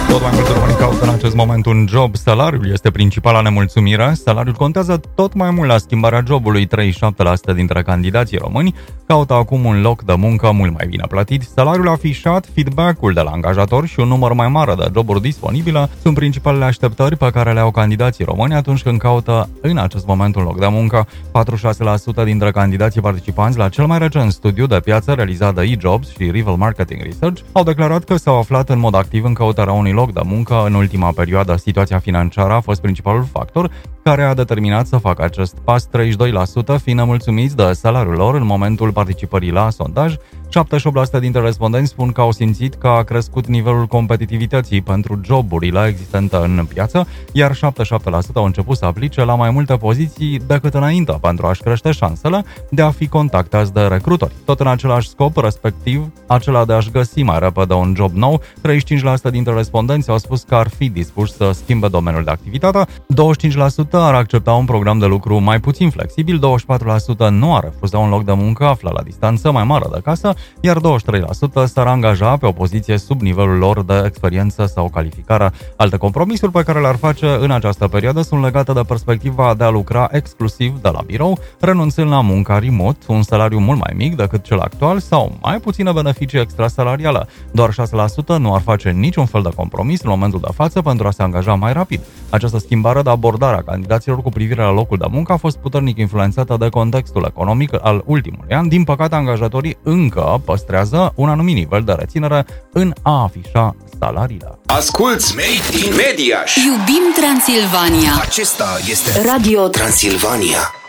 Tot mai mulți români caută în acest moment un job. Salariul este principala nemulțumire. Salariul contează tot mai mult la schimbarea jobului. 37% dintre candidații români caută acum un loc de muncă mult mai bine plătit. Salariul afișat, feedback-ul de la angajator și un număr mai mare de joburi disponibile sunt principalele așteptări pe care le au candidații români atunci când caută în acest moment un loc de muncă. 46% dintre candidații participanți la cel mai recent studiu de piață realizat de eJobs și Rival Marketing Research au declarat că s-au aflat în mod activ în căutarea unui loc de muncă în ultima perioadă. Situația financiară a fost principalul factor care a determinat să facă acest pas, 32% fiind nemulțumiți de salariul lor în momentul participării la sondaj. 78% dintre respondenți spun că au simțit că a crescut nivelul competitivității pentru joburile existente în piață, iar 77% au început să aplice la mai multe poziții decât înainte pentru a-și crește șansele de a fi contactați de recrutori. Tot în același scop, respectiv acela de a-și găsi mai repede un job nou, 35% dintre respondenți au spus că ar fi dispuși să schimbe domeniul de activitate, 25% ar accepta un program de lucru mai puțin flexibil, 24% nu ar refuza un loc de muncă aflat la distanță mai mare de casă, iar 23% s-ar angaja pe o poziție sub nivelul lor de experiență sau calificare. Alte compromisuri pe care le-ar face în această perioadă sunt legate de perspectiva de a lucra exclusiv de la birou, renunțând la munca remote, un salariu mult mai mic decât cel actual sau mai puține beneficii extrasalariale. Doar 6% nu ar face niciun fel de compromis în momentul de față pentru a se angaja mai rapid. Această schimbare de abordare a candidaților cu privire la locul de muncă a fost puternic influențată de contextul economic al ultimului an. Din păcate, angajatorii încă păstrează un anumit nivel de reținere în a afișa salariile. Asculți Made in Mediaș! Iubim Transilvania! Acesta este Radio Transilvania.